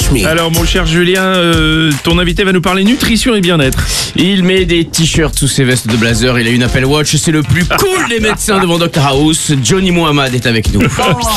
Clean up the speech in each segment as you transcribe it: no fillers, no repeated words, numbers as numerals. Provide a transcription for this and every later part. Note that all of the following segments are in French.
Schmitt. Alors mon cher Julien, ton invité va nous parler nutrition et bien-être. Il met des t-shirts sous ses vestes de blazer, il a une Apple Watch, c'est le plus cool des médecins devant Dr House. Johnny Mohamed est avec nous.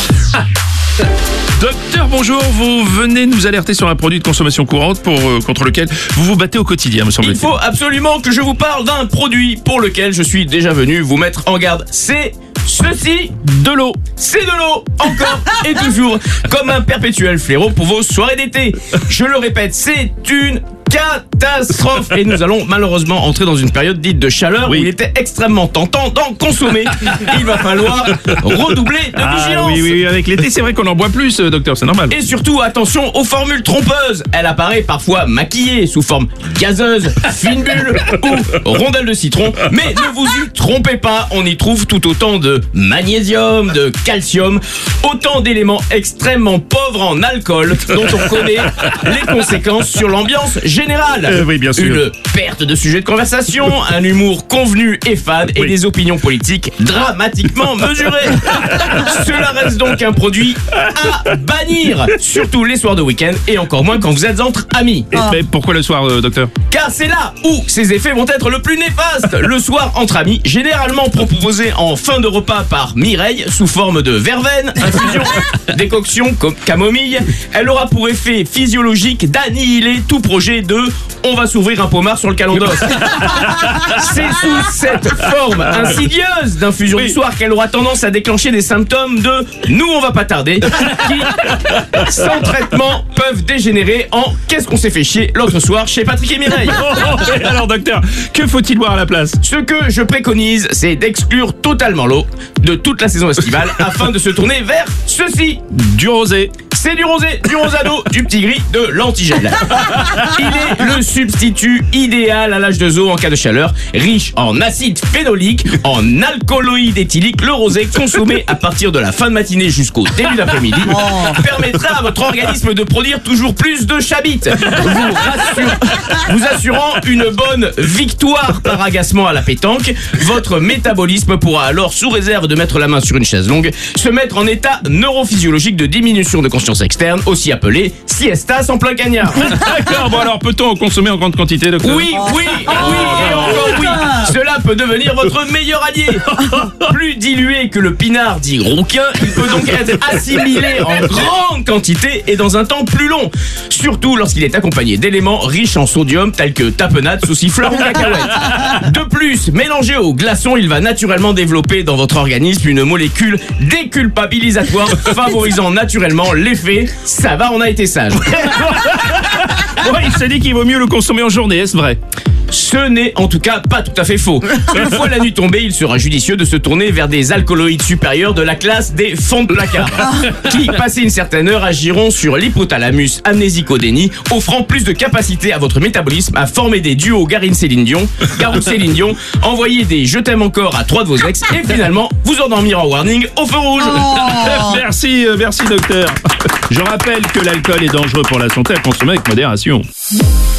Docteur, bonjour, vous venez nous alerter sur un produit de consommation courante contre lequel vous vous battez au quotidien, me semble-t-il. Il faut absolument que je vous parle d'un produit pour lequel je suis déjà venu vous mettre en garde. C'est ceci, de l'eau. c'est de l'eau, encore et toujours, comme un perpétuel fléau pour vos soirées d'été. Je le répète, c'est une catastrophe. Et nous allons malheureusement entrer dans une période dite de chaleur où il était extrêmement tentant d'en consommer. Il va falloir redoubler de vigilance. Oui, avec l'été, c'est vrai qu'on en boit plus, docteur, c'est normal. Et surtout, attention aux formules trompeuses. Elle apparaît parfois maquillée sous forme gazeuse, fine bulle ou rondelle de citron. Mais ne vous y trompez pas, on y trouve tout autant de magnésium, de calcium, autant d'éléments extrêmement pauvres en alcool dont on connaît les conséquences sur l'ambiance générale. Oui, bien sûr. Une perte de sujet de conversation, un humour convenu et fade et des opinions politiques dramatiquement mesurées. Cela reste donc un produit à bannir, surtout les soirs de week-end et encore moins quand vous êtes entre amis. Mais pourquoi le soir, docteur? Car c'est là où ces effets vont être le plus néfastes. Le soir entre amis, généralement proposé en fin de repas par Mireille sous forme de verveine, infusion, décoction comme camomille, elle aura pour effet physiologique d'annihiler tout projet de « on va s'ouvrir un pommard sur le calendos ». C'est sous cette forme insidieuse d'infusion du soir qu'elle aura tendance à déclencher des symptômes de « nous on va pas tarder » qui, sans traitement, peuvent dégénérer en « qu'est-ce qu'on s'est fait chier l'autre soir chez Patrick et Mireille ». Alors docteur, que faut-il boire à la place? Ce que je préconise, c'est d'exclure totalement l'eau de toute la saison estivale afin de se tourner vers ceci. Du rosé. C'est du rosado, du petit gris, de l'antigel. Il est le substitut idéal à l'âge de zoo en cas de chaleur, riche en acide phénolique, en alcooloïdes éthyliques. Le rosé, consommé à partir de la fin de matinée jusqu'au début d'après-midi, permettra à votre organisme de produire toujours plus de chabit, vous assurant une bonne victoire par agacement à la pétanque. Votre métabolisme pourra alors, sous réserve de mettre la main sur une chaise longue, se mettre en état neurophysiologique de diminution de conscience externe, aussi appelé siestas en plein cagnard. D'accord, bon alors peut-on en consommer en grande quantité, docteur? Oui, et encore oui. Cela peut devenir votre meilleur allié. Plus dilué que le pinard dit rouquin, il peut donc être assimilé en grande quantité et dans un temps plus long. Surtout lorsqu'il est accompagné d'éléments riches en sodium tels que tapenade, sauciflard ou cacahuète. De plus, mélangé au glaçon, il va naturellement développer dans votre organisme une molécule déculpabilisatoire favorisant naturellement l'effet « ça va, on a été sage ». Ouais, il s'est dit qu'il vaut mieux le consommer en journée, est-ce vrai? Ce n'est en tout cas pas tout à fait faux. Une fois la nuit tombée, il sera judicieux de se tourner vers des alcooloïdes supérieurs de la classe des fonds de placard, qui, passé une certaine heure, agiront sur l'hypothalamus amnésico-déni, offrant plus de capacité à votre métabolisme à former des duos Garou-Céline Dion, envoyer des je t'aime encore à 3 de vos ex et finalement vous endormir en warning au feu rouge. Merci docteur. Je rappelle que l'alcool est dangereux pour la santé à consommer avec modération.